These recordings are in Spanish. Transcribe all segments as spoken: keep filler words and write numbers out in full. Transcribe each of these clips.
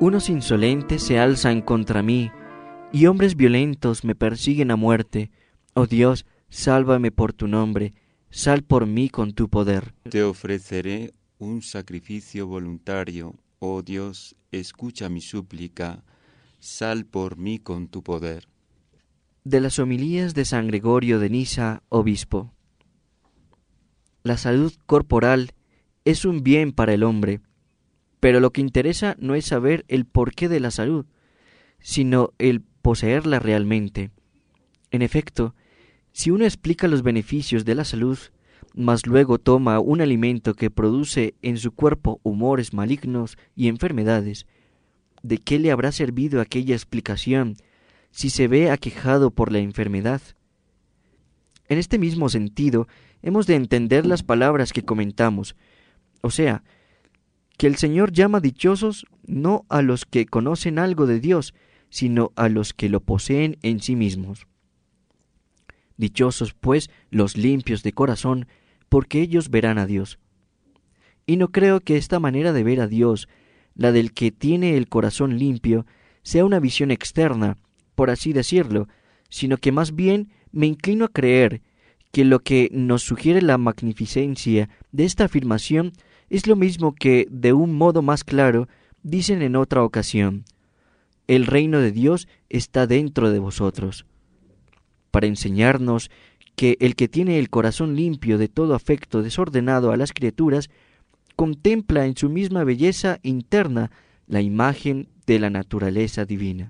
Unos insolentes se alzan contra mí, y hombres violentos me persiguen a muerte. Oh Dios, sálvame por tu nombre, sal por mí con tu poder. Te ofreceré un sacrificio voluntario, oh Dios, escucha mi súplica, sal por mí con tu poder. De las homilías de San Gregorio de Nisa, obispo. La salud corporal es un bien para el hombre, pero lo que interesa no es saber el porqué de la salud, sino el poseerla realmente. En efecto, si uno explica los beneficios de la salud, mas luego toma un alimento que produce en su cuerpo humores malignos y enfermedades, ¿de qué le habrá servido aquella explicación si se ve aquejado por la enfermedad? En este mismo sentido, hemos de entender las palabras que comentamos, o sea, que el Señor llama dichosos no a los que conocen algo de Dios, sino a los que lo poseen en sí mismos. Dichosos, pues, los limpios de corazón, porque ellos verán a Dios. Y no creo que esta manera de ver a Dios, la del que tiene el corazón limpio, sea una visión externa, por así decirlo, sino que más bien me inclino a creer que lo que nos sugiere la magnificencia de esta afirmación es lo mismo que, de un modo más claro, dicen en otra ocasión: el reino de Dios está dentro de vosotros, para enseñarnos que el que tiene el corazón limpio de todo afecto desordenado a las criaturas, contempla en su misma belleza interna la imagen de la naturaleza divina.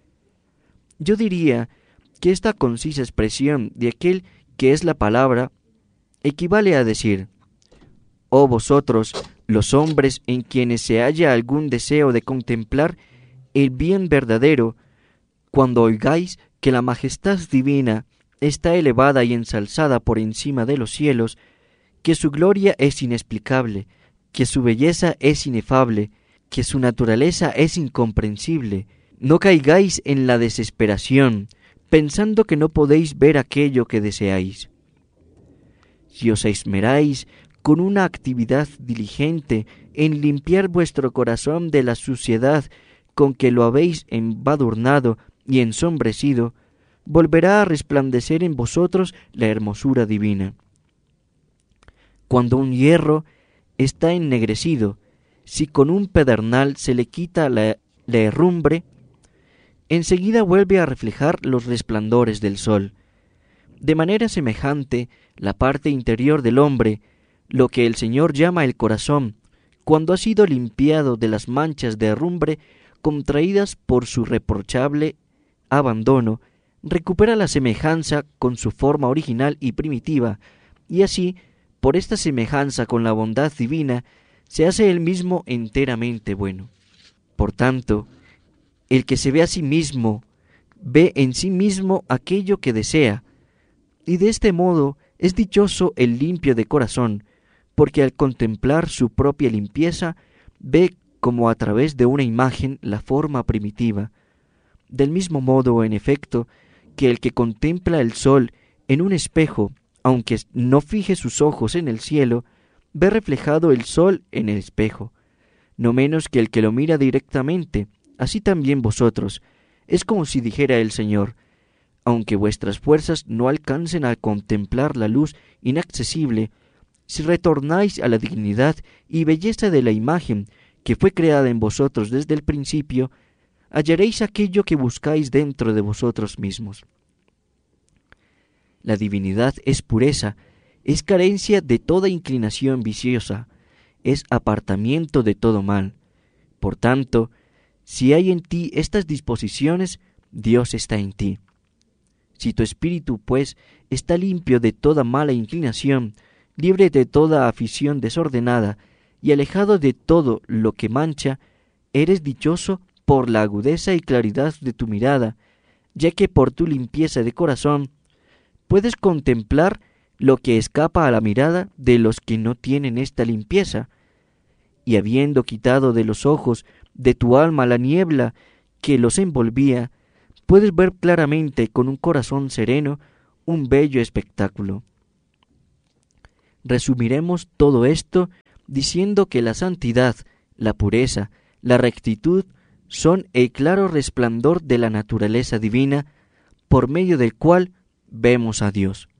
Yo diría que esta concisa expresión de aquel que es la palabra equivale a decir: oh vosotros, los hombres en quienes se halla algún deseo de contemplar el bien verdadero, cuando oigáis que la majestad divina está elevada y ensalzada por encima de los cielos, que su gloria es inexplicable, que su belleza es inefable, que su naturaleza es incomprensible, no caigáis en la desesperación, pensando que no podéis ver aquello que deseáis. Si os esmeráis con una actividad diligente en limpiar vuestro corazón de la suciedad con que lo habéis embadurnado y ensombrecido, volverá a resplandecer en vosotros la hermosura divina. Cuando un hierro está ennegrecido, si con un pedernal se le quita la, la herrumbre, enseguida vuelve a reflejar los resplandores del sol. De manera semejante, la parte interior del hombre, lo que el Señor llama el corazón, cuando ha sido limpiado de las manchas de herrumbre contraídas por su reprochable abandono, recupera la semejanza con su forma original y primitiva, y así, por esta semejanza con la bondad divina, se hace él mismo enteramente bueno. Por tanto, el que se ve a sí mismo, ve en sí mismo aquello que desea, y de este modo es dichoso el limpio de corazón, porque al contemplar su propia limpieza, ve como a través de una imagen la forma primitiva. Del mismo modo, en efecto, que el que contempla el sol en un espejo, aunque no fije sus ojos en el cielo, ve reflejado el sol en el espejo, no menos que el que lo mira directamente. Así también vosotros, es como si dijera el Señor: aunque vuestras fuerzas no alcancen a contemplar la luz inaccesible, si retornáis a la dignidad y belleza de la imagen que fue creada en vosotros desde el principio, hallaréis aquello que buscáis dentro de vosotros mismos. La divinidad es pureza, es carencia de toda inclinación viciosa, es apartamiento de todo mal. Por tanto, si hay en ti estas disposiciones, Dios está en ti. Si tu espíritu, pues, está limpio de toda mala inclinación, libre de toda afición desordenada y alejado de todo lo que mancha, eres dichoso por la agudeza y claridad de tu mirada, ya que por tu limpieza de corazón puedes contemplar lo que escapa a la mirada de los que no tienen esta limpieza, y habiendo quitado de los ojos de tu alma la niebla que los envolvía, puedes ver claramente con un corazón sereno un bello espectáculo. Resumiremos todo esto diciendo que la santidad, la pureza, la rectitud son el claro resplandor de la naturaleza divina por medio del cual vemos a Dios.